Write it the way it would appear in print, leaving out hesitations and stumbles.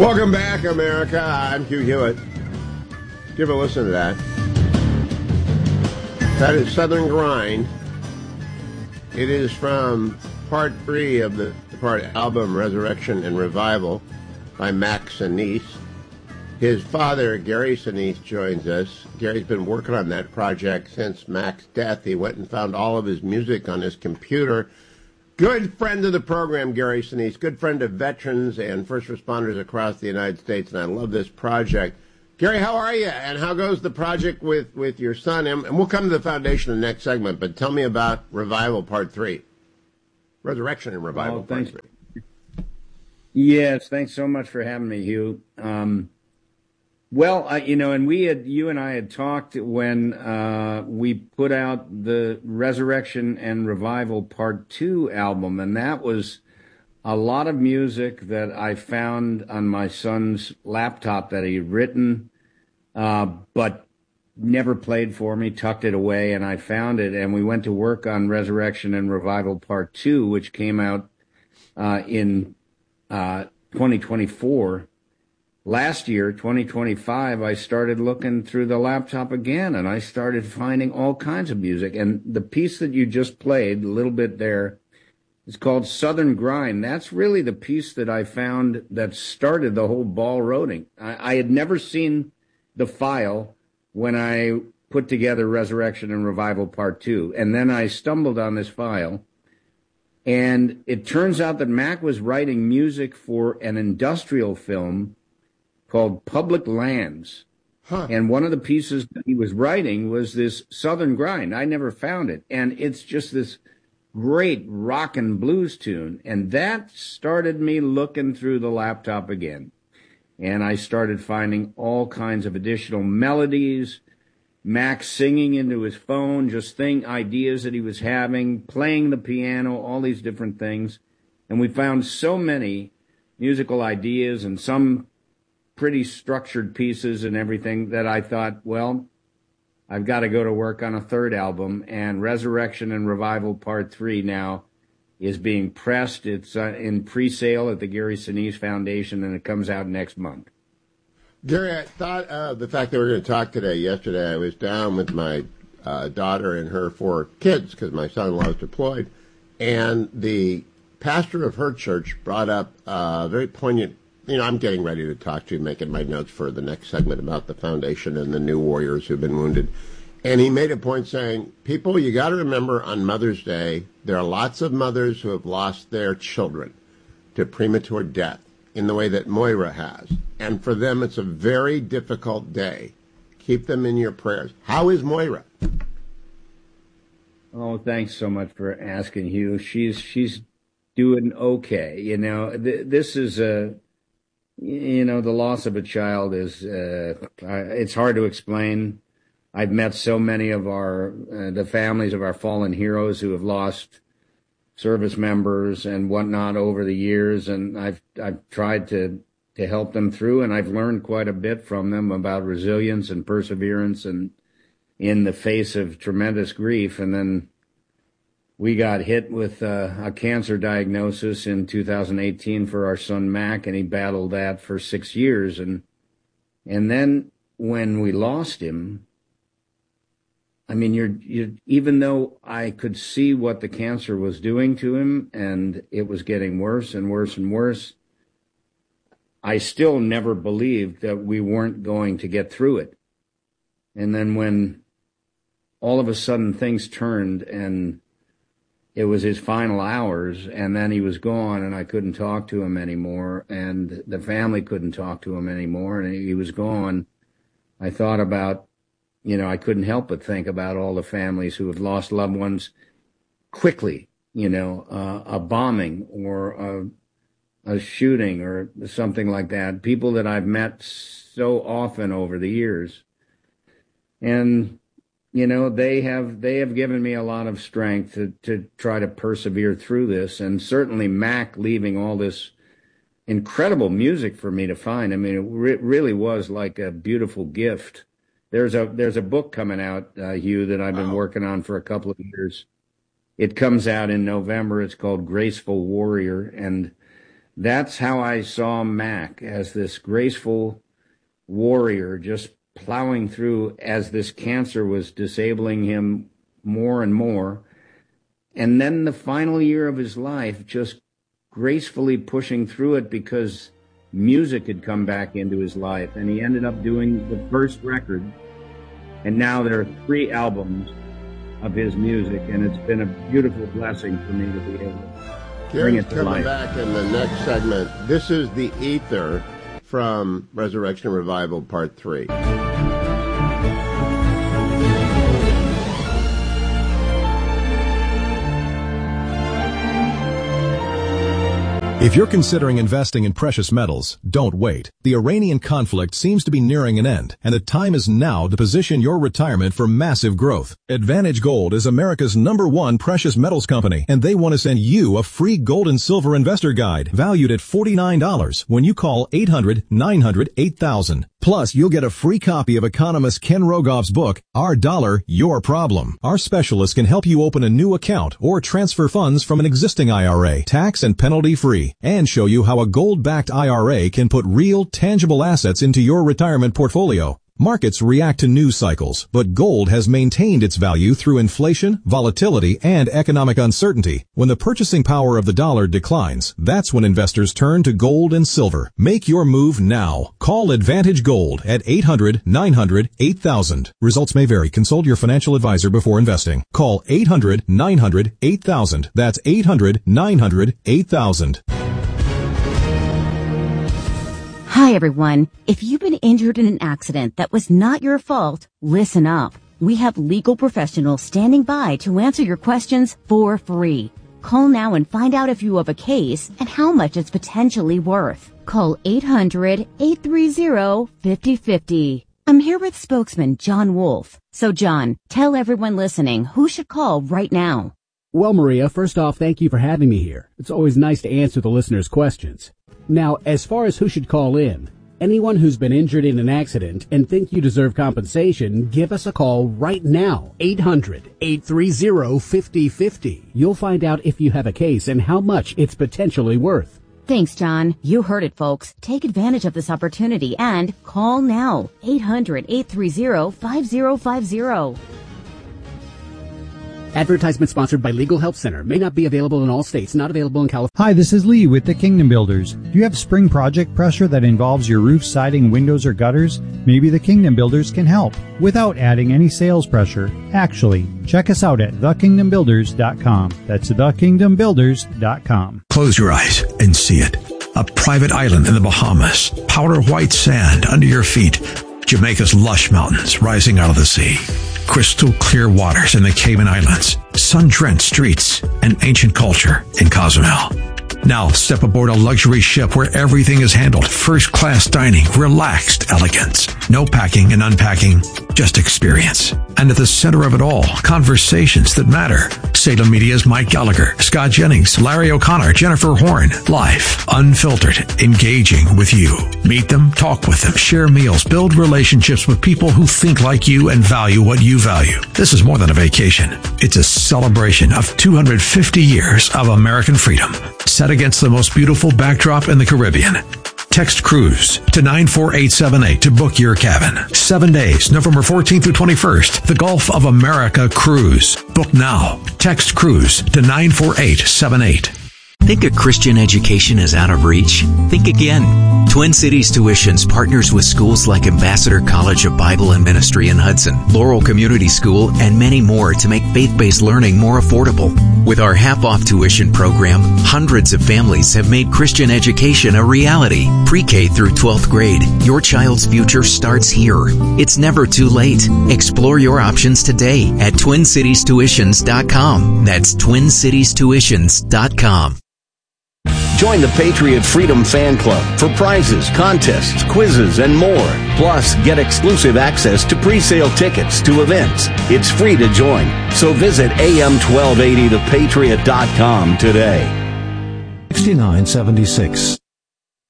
Welcome back, America. I'm Hugh Hewitt. Give a listen to that. That is Southern Grind. It is from part 3 of the part album Resurrection and Revival by Max Sinise. His father, Gary Sinise, joins us. Gary's been working on that project since Mac's death. He went and found all of his music on his computer. Good friend of the program, Gary Sinise. Good friend of veterans and first responders across the United States, and I love this project. Gary, how are you? And how goes the project with your son? And we'll come to the foundation in the next segment, but tell me about Revival Part 3. Resurrection and Revival Part 3. Yes, thanks so much for having me, Hugh. And you and I had talked when we put out the Resurrection and Revival Part 2 album, and that was a lot of music that I found on my son's laptop that he'd written, but never played for me, tucked it away, and I found it, and we went to work on Resurrection and Revival Part 2, which came out in 2024. Last year, 2025, I started looking through the laptop again, and I started finding all kinds of music. And the piece that you just played, a little bit there, is called Southern Grind. That's really the piece that I found that started the whole ball rolling. I had never seen the file when I put together Resurrection and Revival Part 2. And then I stumbled on this file. And it turns out that Mac was writing music for an industrial film called Public Lands. Huh. And one of the pieces that he was writing was this Southern Grind. I never found it. And it's just this great rock and blues tune. And that started me looking through the laptop again. And I started finding all kinds of additional melodies, Max singing into his phone, just ideas that he was having, playing the piano, all these different things. And we found so many musical ideas and some pretty structured pieces and everything that I thought, well, I've got to go to work on a third album, and Resurrection and Revival Part 3 now is being pressed. It's in pre-sale at the Gary Sinise Foundation, and it comes out next month. Gary, I thought of the fact that we were going to talk today. Yesterday I was down with my daughter and her 4 kids because my son-in-law was deployed, and the pastor of her church brought up a very poignant. I'm getting ready to talk to you, making my notes for the next segment about the foundation and the new warriors who've been wounded. And he made a point saying, people, you got to remember on Mother's Day, there are lots of mothers who have lost their children to premature death in the way that Moira has. And for them, it's a very difficult day. Keep them in your prayers. How is Moira? Oh, thanks so much for asking, Hugh. She's doing okay. This is the loss of a child is, it's hard to explain. I've met so many of the families of our fallen heroes who have lost service members and whatnot over the years, and I've tried to help them through, and I've learned quite a bit from them about resilience and perseverance and in the face of tremendous grief. And then we got hit with a cancer diagnosis in 2018 for our son Mac, and he battled that for 6 years. And then when we lost him, I mean, you're even though I could see what the cancer was doing to him, and it was getting worse and worse and worse, I still never believed that we weren't going to get through it. And then when all of a sudden things turned and it was his final hours, and then he was gone, and I couldn't talk to him anymore, and the family couldn't talk to him anymore, and he was gone, I thought about, I couldn't help but think about all the families who have lost loved ones quickly, a bombing or a shooting or something like that, people that I've met so often over the years. And they have given me a lot of strength to try to persevere through this. And certainly Mac leaving all this incredible music for me to find. I mean, it really was like a beautiful gift. There's a book coming out, Hugh, that I've been working on for a couple of years. It comes out in November. It's called Graceful Warrior. And That's how I saw Mac, as this graceful warrior just plowing through as this cancer was disabling him more and more. And then the final year of his life, just gracefully pushing through it because music had come back into his life. And he ended up doing the first record. And now there are 3 albums of his music. And it's been a beautiful blessing for me to be able to bring it to life. Coming back in the next segment, this is The Ether from Resurrection and Revival Part 3. If you're considering investing in precious metals, don't wait. The Iranian conflict seems to be nearing an end, and the time is now to position your retirement for massive growth. Advantage Gold is America's #1 precious metals company, and they want to send you a free gold and silver investor guide valued at $49 when you call 800-900-8000. Plus, you'll get a free copy of economist Ken Rogoff's book, Our Dollar, Your Problem. Our specialists can help you open a new account or transfer funds from an existing IRA, tax and penalty free, and show you how a gold-backed IRA can put real, tangible assets into your retirement portfolio. Markets react to news cycles, but gold has maintained its value through inflation, volatility, and economic uncertainty. When the purchasing power of the dollar declines, that's when investors turn to gold and silver. Make your move now. Call Advantage Gold at 800-900-8000. Results may vary. Consult your financial advisor before investing. Call 800-900-8000. That's 800-900-8000. Hi, everyone. If you've been injured in an accident that was not your fault, listen up. We have legal professionals standing by to answer your questions for free. Call now and find out if you have a case and how much it's potentially worth. Call 800-830-5050. I'm here with spokesman John Wolf. So, John, tell everyone listening who should call right now. Well, Maria, first off, thank you for having me here. It's always nice to answer the listeners' questions. Now, as far as who should call in, anyone who's been injured in an accident and think you deserve compensation, give us a call right now, 800-830-5050. You'll find out if you have a case and how much it's potentially worth. Thanks, John. You heard it, folks. Take advantage of this opportunity and call now, 800-830-5050. Advertisement sponsored by Legal Help Center. May not be available in all states. Not available in California. Hi, this is Lee with the Kingdom Builders. Do you have spring project pressure that involves your roof, siding, windows, or gutters? Maybe the Kingdom Builders can help without adding any sales pressure. Actually, check us out at thekingdombuilders.com. That's thekingdombuilders.com. Close your eyes and see it. A private island in the Bahamas. Powder white sand under your feet. Jamaica's lush mountains rising out of the sea. Crystal clear waters in the Cayman Islands, sun-drenched streets, and ancient culture in Cozumel. Now step aboard a luxury ship where everything is handled. First-class dining, relaxed elegance. No packing and unpacking, just experience. And at the center of it all, conversations that matter. Salem Media's Mike Gallagher, Scott Jennings, Larry O'Connor, Jennifer Horn. Live, unfiltered, engaging with you. Meet them, talk with them, share meals, build relationships with people who think like you and value what you value. This is more than a vacation. It's a celebration of 250 years of American freedom, set against the most beautiful backdrop in the Caribbean. Text Cruise to 94878 to book your cabin. 7 days, November 14th through 21st. The Gulf of America Cruise. Book now. Text Cruise to 94878. Think a Christian education is out of reach? Think again. Twin Cities Tuitions partners with schools like Ambassador College of Bible and Ministry in Hudson, Laurel Community School, and many more to make faith-based learning more affordable. With our half-off tuition program, hundreds of families have made Christian education a reality. Pre-K through 12th grade, your child's future starts here. It's never too late. Explore your options today at TwinCitiesTuitions.com. That's TwinCitiesTuitions.com. Join the Patriot Freedom Fan Club for prizes, contests, quizzes, and more. Plus, get exclusive access to pre-sale tickets to events. It's free to join. So visit am1280thepatriot.com today. 6976.